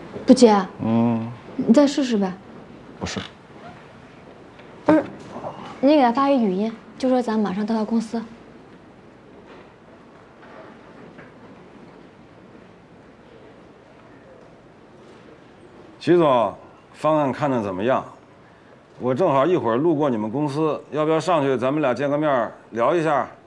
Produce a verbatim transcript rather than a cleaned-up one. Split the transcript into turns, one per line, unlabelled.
不接。
嗯，
你再试试呗。
不是。
不是，你给他发一语音，就说咱马上到他公司。
齐总，方案看得怎么样？我正好一会儿路过你们公司，要不要上去咱们俩见个面聊一下？